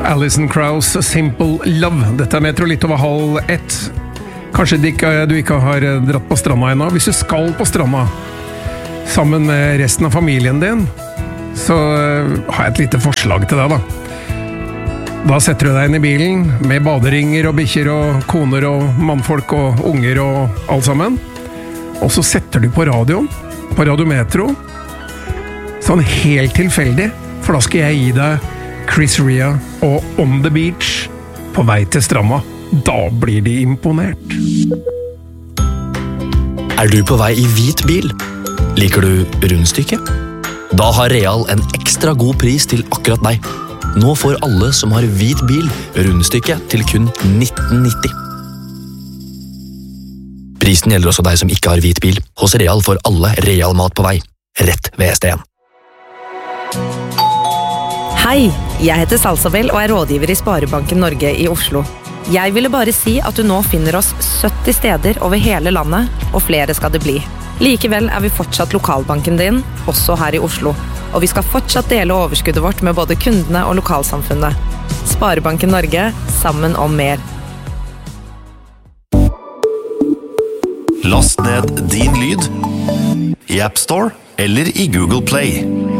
Alison Krauss, Simple Love. Dette Metro litt over 12:30. Kanskje du ikke har dratt på stranda ennå. Hvis du skal på stranda, sammen med resten av familien din, så har jeg et lite forslag til deg da. Da setter du deg inn i bilen, med baderinger og bikkjer og koner og mannfolk og unger og alt sammen. Og så setter du på radioen, på Radio Metro, sånn helt tilfeldig, for da skal jeg gi deg Chris Rea og On The Beach på vei til stranda. Da blir de imponert. Du på vei i hvit bil? Liker du rundstykke? Da har Real en ekstra god pris til akkurat deg. Nå får alle som har hvit bil rundstykke til kun 19,90. Prisen gjelder også deg som ikke har hvit bil. Hos Real får alle Real mat på vei. Rett ved STN. Hei, jeg heter Salsabel og rådgiver i Sparebanken Norge i Oslo. Jeg ville bare si at du nå finner oss 70 steder over hele landet, og flere skal det bli. Likevel vi fortsatt lokalbanken din, også her i Oslo. Og vi skal fortsatt dele overskuddet vårt med både kundene og lokalsamfunnet. Sparebanken Norge, sammen om mer. Last ned din lyd i App Store eller i Google Play.